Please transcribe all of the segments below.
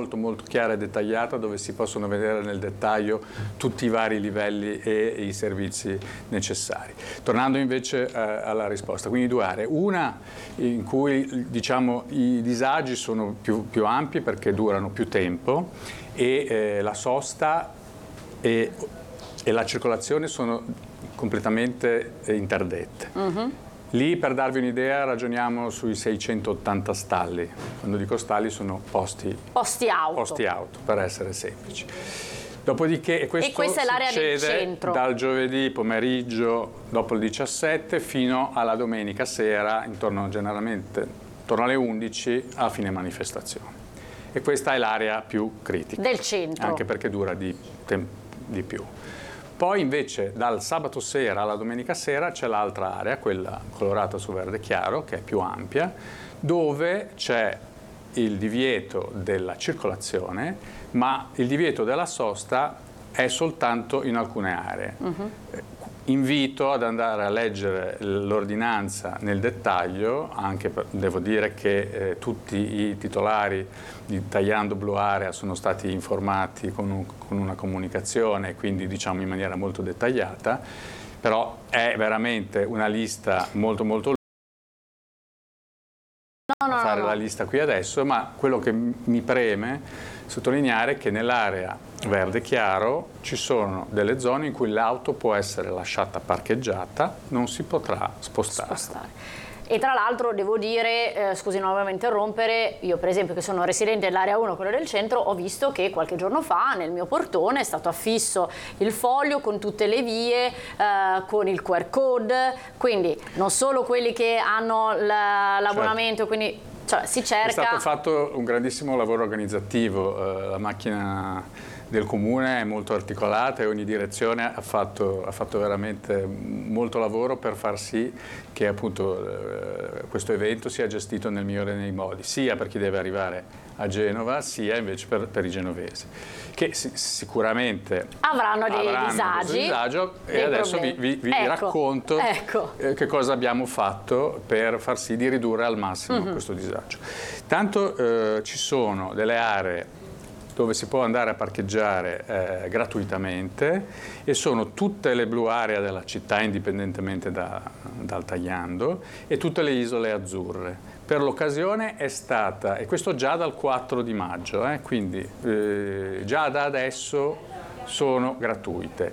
molto molto chiara e dettagliata, dove si possono vedere nel dettaglio tutti i vari livelli e i servizi necessari. Tornando invece alla risposta, quindi due aree, una in cui diciamo i disagi sono più ampi perché durano più tempo e la sosta e la circolazione sono completamente interdette. Lì, per darvi un'idea, ragioniamo sui 680 stalli. Quando dico stalli sono posti auto, per essere semplici. Dopodiché, e questa è l'area del centro, dal giovedì pomeriggio dopo il 17 fino alla domenica sera, generalmente intorno alle 11 a fine manifestazione. E questa è l'area più critica. Del centro. Anche perché dura di più. Poi invece dal sabato sera alla domenica sera c'è l'altra area, quella colorata su verde chiaro, che è più ampia, dove c'è il divieto della circolazione, ma il divieto della sosta è soltanto in alcune aree. Invito ad andare a leggere l'ordinanza nel dettaglio, anche devo dire che tutti i titolari di Tagliando Blue Area sono stati informati con una comunicazione, quindi diciamo in maniera molto dettagliata, però è veramente una lista molto molto lunga. Fare la lista qui adesso, ma quello che mi preme sottolineare è che nell'area verde chiaro ci sono delle zone in cui l'auto può essere lasciata parcheggiata, non si potrà spostare. E tra l'altro devo dire, scusi nuovamente interrompere, io per esempio che sono residente dell'area 1, quello del centro, ho visto che qualche giorno fa nel mio portone è stato affisso il foglio con tutte le vie, con il QR code, quindi non solo quelli che hanno l'abbonamento, quindi cioè, si cerca... È stato fatto un grandissimo lavoro organizzativo, la macchina del comune è molto articolata e ogni direzione ha fatto veramente molto lavoro per far sì che appunto questo evento sia gestito nel migliore dei modi, sia per chi deve arrivare a Genova, sia invece per i genovesi, che sicuramente avranno dei disagi e adesso vi racconto che cosa abbiamo fatto per far sì di ridurre al massimo questo disagio. Tanto ci sono delle aree dove si può andare a parcheggiare gratuitamente e sono tutte le blu area della città, indipendentemente dal Tagliando, e tutte le isole azzurre. Per l'occasione è stata, e questo già dal 4 di maggio, quindi già da adesso sono gratuite.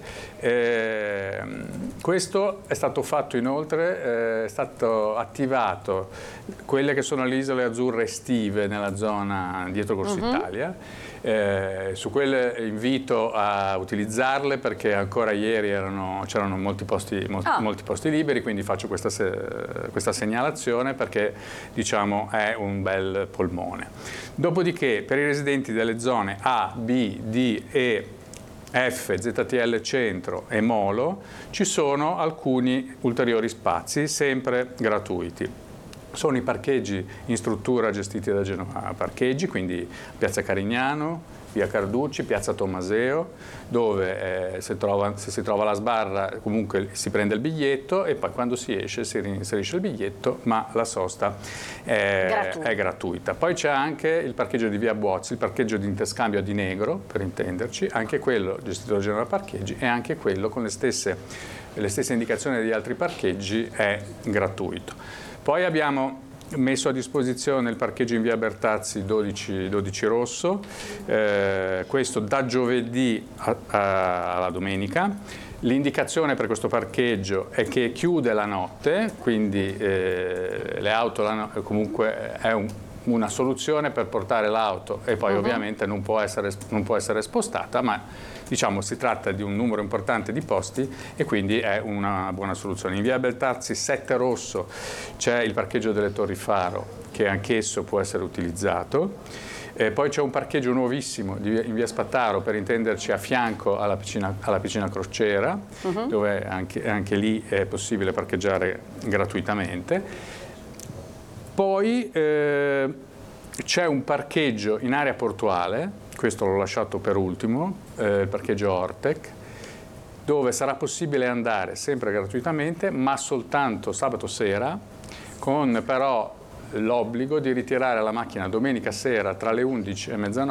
Questo è stato fatto inoltre, è stato attivato quelle che sono le isole azzurre estive nella zona dietro Corso Italia. Su quelle invito a utilizzarle perché ancora ieri c'erano molti posti liberi, quindi faccio questa segnalazione perché diciamo è un bel polmone. Dopodiché per i residenti delle zone A, B, D, E, F, ZTL Centro e Molo ci sono alcuni ulteriori spazi sempre gratuiti. Sono i parcheggi in struttura gestiti da Genova Parcheggi, quindi Piazza Carignano, via Carducci, piazza Tommaseo, dove se si trova la sbarra comunque si prende il biglietto e poi quando si esce si reinserisce il biglietto, ma la sosta è gratuita. Poi c'è anche il parcheggio di via Buozzi, il parcheggio di interscambio a Di Negro, per intenderci, anche quello gestito da Genova Parcheggi e anche quello con le stesse indicazioni degli altri parcheggi è gratuito. Poi abbiamo messo a disposizione il parcheggio in via Bertazzi 12 Rosso, questo da giovedì alla domenica. L'indicazione per questo parcheggio è che chiude la notte, quindi le auto comunque è una soluzione per portare l'auto e poi ovviamente non può essere spostata, ma diciamo si tratta di un numero importante di posti e quindi è una buona soluzione. In via Bertazzi 7 Rosso c'è il parcheggio delle Torri Faro che anch'esso può essere utilizzato. Poi c'è un parcheggio nuovissimo in via Spattaro, per intenderci a fianco alla piscina crociera, dove anche lì è possibile parcheggiare gratuitamente. Poi c'è un parcheggio in area portuale, questo l'ho lasciato per ultimo, il parcheggio Ortec, dove sarà possibile andare sempre gratuitamente, ma soltanto sabato sera, con però l'obbligo di ritirare la macchina domenica sera tra le 11 e mezzanotte